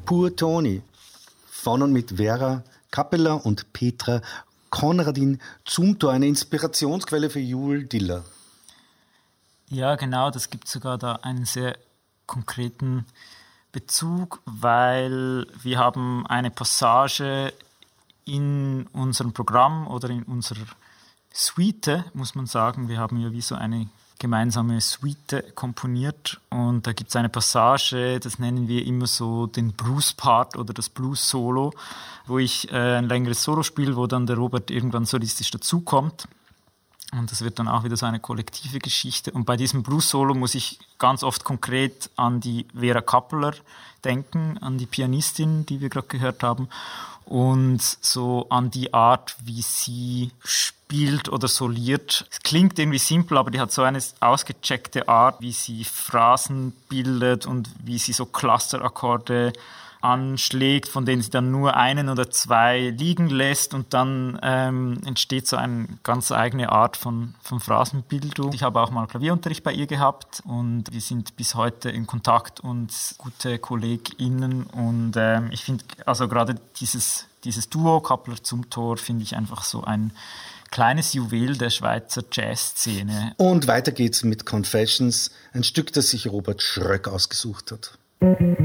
Pur Toni von und mit Vera Kappeler und Petra Konradin Zumthor, eine Inspirationsquelle für Jul Diller. Ja, genau, das gibt sogar da einen sehr konkreten Bezug, weil wir haben eine Passage in unserem Programm oder in unserer Suite, muss man sagen. Wir haben ja wie so eine gemeinsame Suite komponiert und da gibt es eine Passage, das nennen wir immer so den Blues-Part oder das Blues-Solo, wo ich ein längeres Solo spiele, wo dann der Robert irgendwann solistisch dazukommt. Und das wird dann auch wieder so eine kollektive Geschichte. Und bei diesem Blues-Solo muss ich ganz oft konkret an die Vera Kappeler denken, an die Pianistin, die wir gerade gehört haben, und so an die Art, wie sie spielt oder soliert. Es klingt irgendwie simpel, aber die hat so eine ausgecheckte Art, wie sie Phrasen bildet und wie sie so Clusterakkorde anschlägt, von denen sie dann nur einen oder zwei liegen lässt und dann entsteht so eine ganz eigene Art von Phrasenbildung. Ich habe auch mal Klavierunterricht bei ihr gehabt und wir sind bis heute in Kontakt und gute KollegInnen und ich finde also gerade dieses Duo Kappeler-Zumthor finde ich einfach so ein kleines Juwel der Schweizer Jazzszene. Und weiter geht's mit Confessions, ein Stück, das sich Robert Schröck ausgesucht hat.